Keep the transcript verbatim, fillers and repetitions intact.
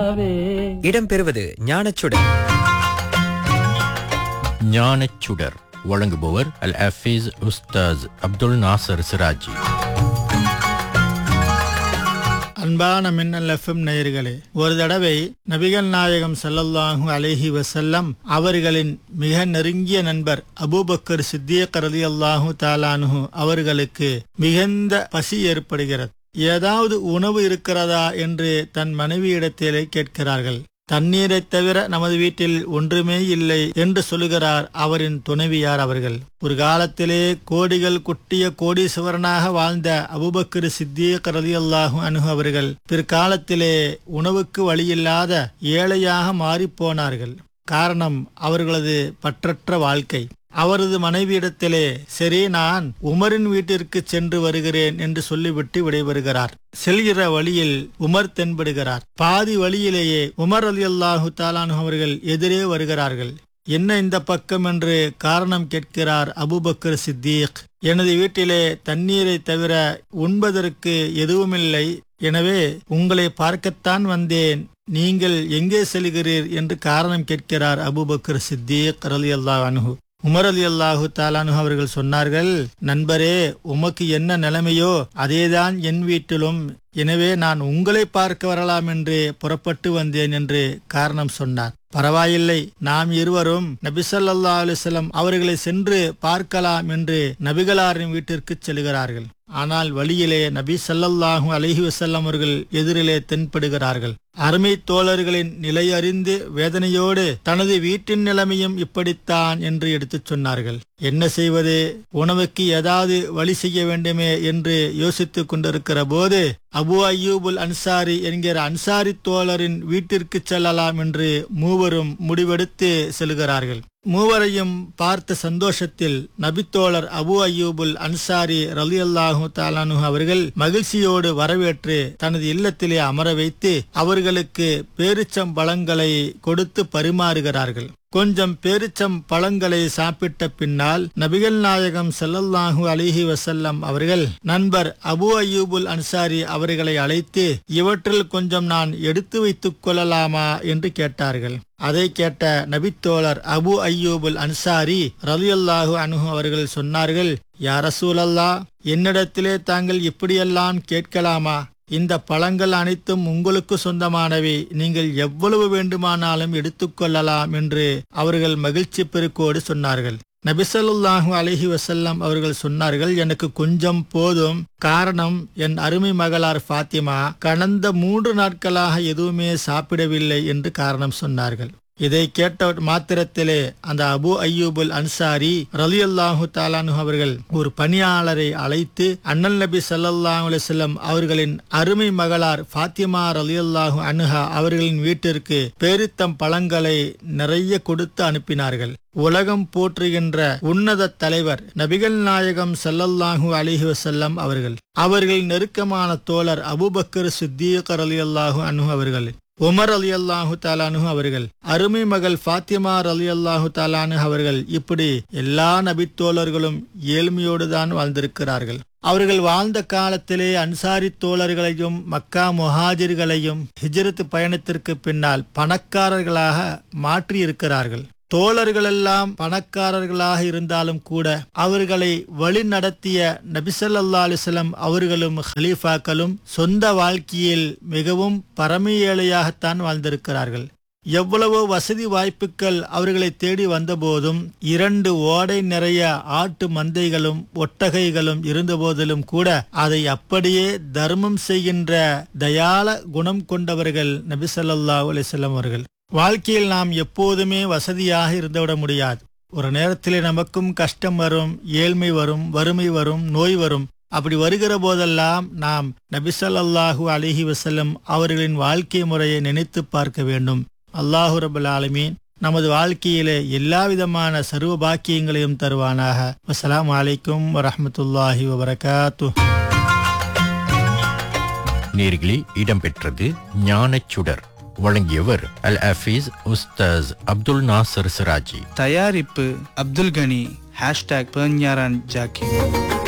நிலாவே. இடம்பெறுவது ஞானச்சுடர். ஞானச்சுடர் வழங்குபவர் அல் ஹஃபீஸ் உஸ்தாஸ் அப்துல் நாசர் சிராஜி. அன்பான மின்னல் எஃப்எம் நேயர்களே, ஒரு தடவை நபிகள் நாயகம் ஸல்லல்லாஹு அலைஹி வஸல்லம் அவர்களின் மிக நெருங்கிய நண்பர் அபூபக்கர் சித்திக் ரலியல்லாஹு தஆலா அன்ஹு அவர்களுக்கு மிகுந்த பசி ஏற்படுகிறது. ஏதாவது உணவு இருக்கிறதா என்று தன் மனைவியிடத்திலே கேட்கிறார்கள். தண்ணீரைத் தவிர நமது வீட்டில் ஒன்றுமே இல்லை என்று சொல்லுகிறார் அவரின் துணைவியார் அவர்கள். ஒரு காலத்திலே கோடிகள் கொட்டிய கோடீஸ்வரனாக வாழ்ந்த அபூபக்கர் சித்திக் ரலியல்லாஹு அன்ஹு அவர்கள் பிற்காலத்திலே உணவுக்கு வழியில்லாத ஏழையாக மாறிப்போனார்கள். காரணம் அவர்களது பற்றற்ற வாழ்க்கை. அவரது மனைவியிடத்திலே, சரி, நான் உமரின் வீட்டிற்கு சென்று வருகிறேன் என்று சொல்லிவிட்டு விடைபெறுகிறார். செல்கிற வழியில் உமர் தென்படுகிறார். பாதி வழியிலேயே உமர் ரலியல்லாஹு தஆலா அன்ஹு அவர்கள் எதிரே வருகிறார்கள். என்ன இந்த பக்கம் என்று காரணம் கேட்கிறார் அபூபக்கர் சித்திக். எனது வீட்டிலே தண்ணீரை தவிர உண்பதற்கு எதுவுமில்லை, எனவே உங்களை பார்க்கத்தான் வந்தேன், நீங்கள் எங்கே செல்கிறீர் என்று காரணம் கேட்கிறார் அபூபக்கர் சித்திக் ரலியல்லாஹு அன்ஹு. உமர் ரலியல்லாஹு தஆலா அன்ஹு அவர்கள் சொன்னார்கள், நண்பரே, உமக்கு என்ன நிலைமையோ அதேதான் என் வீட்டிலும், எனவே நான் உங்களை பார்க்க வரலாம் என்று புறப்பட்டு வந்தேன் என்று காரணம் சொன்னார். பரவாயில்லை, நாம் இருவரும் நபி ஸல்லல்லாஹு அலைஹி வஸல்லம் அவர்களை சென்று பார்க்கலாம் என்று நபிகளாரின் வீட்டிற்கு செல்கிறார்கள். ஆனால் வழியிலே நபி ஸல்லல்லாஹு அலைஹி வஸல்லம் அவர்கள் எதிரிலே தென்படுகிறார்கள். அருமை தோழர்களின் நிலை அறிந்து வேதனையோடு தனது வீட்டின் நிலைமையும் இப்படித்தான் என்று எடுத்துச் சொன்னார்கள். என்ன செய்வது, உணவுக்கு ஏதாவது வழி செய்ய வேண்டுமே என்று யோசித்துக் கொண்டிருக்கிற போது அபு அய்யூபுல் அன்சாரி என்கிற அன்சாரி தோழரின் வீட்டிற்கு செல்லலாம் என்று மூவரும் முடிவெடுத்து செல்கிறார்கள். மூவரையும் பார்த்த சந்தோஷத்தில் நபித்தோழர் அபு அய்யூபுல் அன்சாரி ரலியல்லாஹு தஆலா அன்ஹு அவர்கள் மகிழ்ச்சியோடு வரவேற்று தனது இல்லத்திலே அமர வைத்து அவர்களுக்கு பேரிச்சம் பழங்களை கொடுத்து பரிமாறுகிறார்கள். கொஞ்சம் பேரிச்சம் பழங்களை சாப்பிட்ட பின்னால் நபிகள் நாயகம் ஸல்லல்லாஹு அலைஹி வஸல்லம் அவர்கள் நண்பர் அபு அய்யூபுல் அன்சாரி அவர்களை அழைத்து, இவற்றில் கொஞ்சம் நான் எடுத்து வைத்துக் கொள்ளலாமா என்று கேட்டார்கள். அதை கேட்ட நபித்தோழர் அபு அய்யூபுல் அன்சாரி ரலியல்லாஹு அன்ஹு அவர்கள் சொன்னார்கள், யா ரசூலல்லாஹ், என்னிடத்திலே தாங்கள் இப்படியெல்லாம் கேட்கலாமா? இந்த பழங்கள் அனைத்தும் உங்களுக்கு சொந்தமானவை, நீங்கள் எவ்வளவு வேண்டுமானாலும் எடுத்துக்கொள்ளலாம் என்று அவர்கள் மகிழ்ச்சி பெருக்கோடு சொன்னார்கள். நபி ஸல்லல்லாஹு அலைஹி வஸல்லம் அவர்கள் சொன்னார்கள், எனக்கு கொஞ்சம் போதும், காரணம் என் அருமை மகளார் ஃபாத்திமா கடந்த மூன்று நாட்களாக எதுவுமே சாப்பிடவில்லை என்று காரணம் சொன்னார்கள். இதை கேட்ட மாத்திரத்திலே அந்த அபு அய்யூபுல் அன்சாரி ரலியல்லாஹு தஆலா அன்ஹு அவர்கள் ஒரு பணியாளரை அழைத்து அண்ணல் நபி ஸல்லல்லாஹு அலைஹி வஸல்லம் அவர்களின் அருமை மகளார் ஃபாத்திமா ரலியல்லாஹு அன்ஹா அவர்களின் வீட்டிற்கு பேரித்தம் பழங்களை நிறைய கொடுத்து அனுப்பினார்கள். உலகம் போற்றுகின்ற உன்னத தலைவர் நபிகள் நாயகம் ஸல்லல்லாஹு அலைஹி வஸல்லம் அவர்கள், அவர்கள் நெருக்கமான தோழர் அபூபக்கர் சித்திக் ரலியல்லாஹு அன்ஹு அவர்கள், உமர் ரலியல்லாஹு தஆலா அன்ஹு அவர்கள், அருமை மகள் ஃபாத்திமா ரலியல்லாஹு தஆலா அன்ஹா அவர்கள், இப்படி எல்லா நபித்தோழர்களும் ஏழ்மையோடு தான் வாழ்ந்திருக்கிறார்கள். அவர்கள் வாழ்ந்த காலத்திலே அன்சாரி தோழர்களையும் மக்கா முஹாஜிர்களையும் ஹிஜ்ரத் பயணத்திற்கு பின்னால் பணக்காரர்களாக மாற்றி இருக்கிறார்கள். தோழர்களெல்லாம் பணக்காரர்களாக இருந்தாலும் கூட அவர்களை வழி நடத்திய நபி ஸல்லல்லாஹு அலைஹி வஸல்லம் அவர்களும் ஹலீஃபாக்களும் சொந்த வாழ்க்கையில் மிகவும் பரம ஏழையாகத்தான் வாழ்ந்திருக்கிறார்கள். எவ்வளவோ வசதி வாய்ப்புகள் அவர்களை தேடி வந்தபோதும் இரண்டு ஓடை நிறைய ஆட்டு மந்தைகளும் ஒட்டகைகளும் இருந்த போதிலும் கூட அதை அப்படியே தர்மம் செய்கின்ற தயால குணம் கொண்டவர்கள் நபி ஸல்லல்லாஹு அலைஹி வஸல்லம் அவர்கள். வாழ்க்கையில் நாம் எப்போதுமே வசதியாக இருந்துவிட முடியாது. ஒரு நேரத்திலே நமக்கும் கஷ்டம் வரும், ஏழ்மை வரும், வறுமை வரும், நோய் வரும். அப்படி வருகிற போதெல்லாம் நாம் நபி ஸல்லல்லாஹு அலைஹி வஸல்லம் அவர்களின் வாழ்க்கை முறையை நினைத்து பார்க்க வேண்டும். அல்லாஹு ரப்பல் ஆலமீன் நமது வாழ்க்கையிலே எல்லா விதமான சர்வ பாக்கியங்களையும் தருவானாக. அஸ்ஸலாமு அலைக்கும் வரஹ்மத்துல்லாஹி வபரகாத்துஹ். நேர்களே, இடம்பெற்றது ஞானச்சுடர். வழங்கியவர் அல் ஹஃபீஸ் உஸ்தாஸ் அப்துல் நாசர் சிராஜி. தயாரிப்பு அப்துல் கனி. Hashtag பெர்ஞாரான் Jackie.